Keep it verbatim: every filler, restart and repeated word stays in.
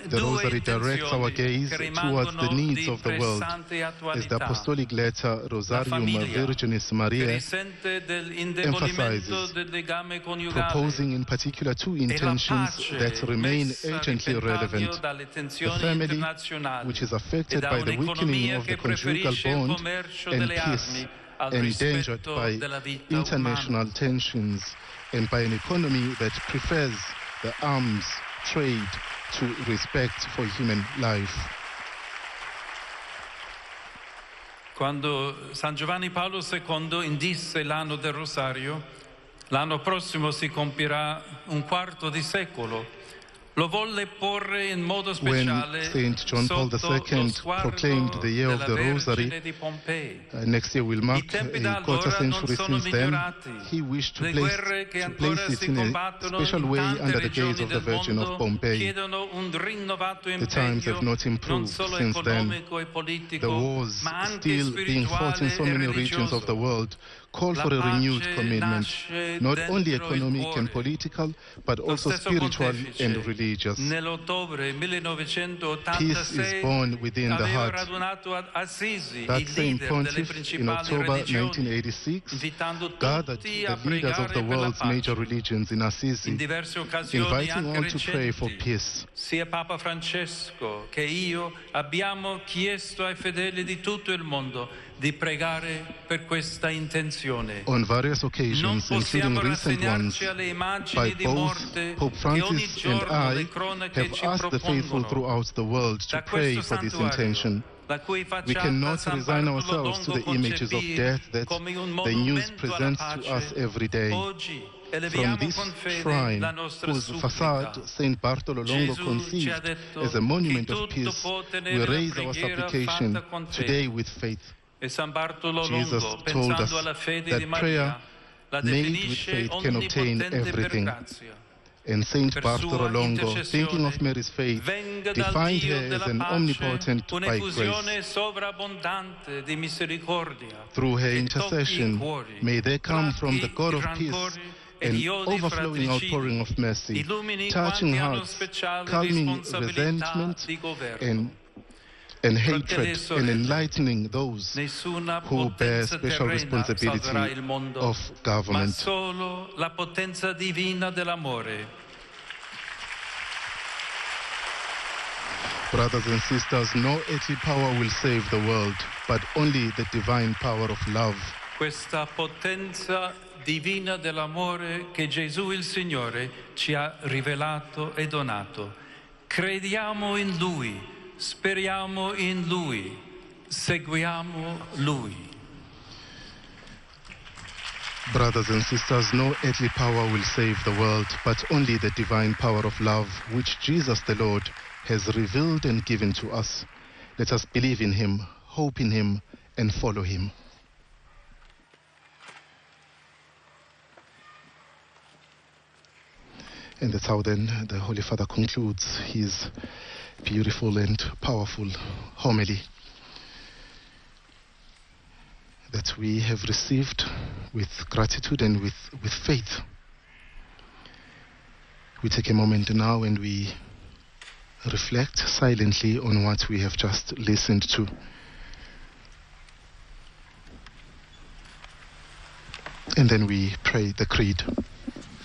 The Rosary directs our gaze towards the needs of the world, as the Apostolic Letter Rosarium Virginis Mariae emphasizes, proposing in particular two intentions that remain urgently relevant: the family, which is affected by the weakening of the conjugal bond, and peace, endangered by international tensions and by an economy that prefers the arms trade to respect for human life. Quando San Giovanni Paolo secondo indisse l'anno del Rosario, l'anno prossimo si compirà un quarto di secolo. Lo volle porre in modo speciale when Saint John Paul the Second proclaimed the year of the Rosary, uh, next year will mark a quarter century since then, he wished to place, to place it in a special way under the gaze of the Virgin of Pompeii. The times have not improved since then. The wars still being fought in so many regions of the world call for a renewed commitment, not only economic and political, but also spiritual and religious. Peace is born within the heart. That same pontiff, in October nineteen eighty-six, gathered the leaders of the world's major religions in Assisi, inviting all to pray for peace. Sia Papa Francesco che io abbiamo chiesto ai fedeli di tutto il mondo di pregare per questa intenzione. On various occasions, including recent ones, by both Pope Francis and I have asked the faithful throughout the world to pray for this intention. We cannot resign ourselves to the images of death that the news presents to us every day. From this shrine, whose facade Saint Bartolo Longo conceived as a monument of peace, we raise our supplication today with faith. Jesus told us that prayer made with faith can obtain everything. And Saint Bartolo Longo, thinking of Mary's faith, defined her as an omnipotent by grace. Through her intercession, may there come from the God of peace an overflowing outpouring of mercy, touching hearts, calming resentment and and hatred, and enlightening those who bear special responsibility of government. Brothers and sisters, no earthly power will save the world, but only the divine power of love. Questa potenza divina dell'amore che Gesù il Signore ci ha rivelato e donato. Crediamo in Lui. Speriamo in Lui, seguiamo Lui. Brothers and sisters, no earthly power will save the world, but only the divine power of love, which Jesus the Lord has revealed and given to us. Let us believe in Him, hope in Him, and follow Him. And that's how then the Holy Father concludes his beautiful and powerful homily that we have received with gratitude and with, with faith. We take a moment now and we reflect silently on what we have just listened to. And then we pray the Creed.